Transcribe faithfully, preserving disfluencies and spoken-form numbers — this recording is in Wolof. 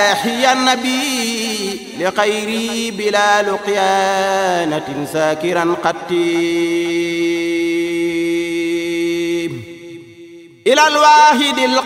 داحي النبي لخيري بلا لقيانة ساكرا قتيم إلى الواحد